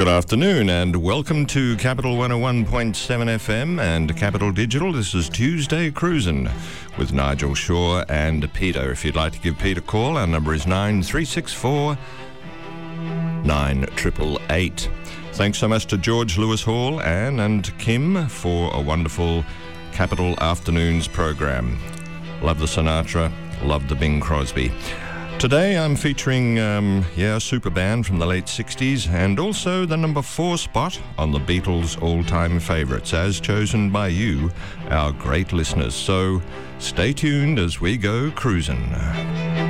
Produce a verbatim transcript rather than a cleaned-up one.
Good afternoon and welcome to Capital one oh one point seven F M and Capital Digital. This is Tuesday Cruisin' with Nigel Shaw and Peter. If you'd like to give Peter a call, our number is nine three six four nine eight eight eight. Thanks so much to George Lewis Hall, Anne and Kim for a wonderful Capital Afternoons program. Love the Sinatra, love the Bing Crosby. Today I'm featuring, um, yeah, a super band from the late sixties and also the number four spot on the Beatles' all-time favourites, as chosen by you, our great listeners. So stay tuned as we go cruising.